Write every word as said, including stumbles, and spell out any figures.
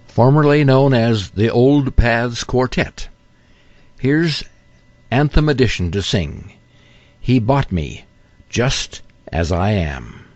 formerly known as the Old Paths Quartet. Here's Anthem Edition to sing, He Bought Me Just As I Am.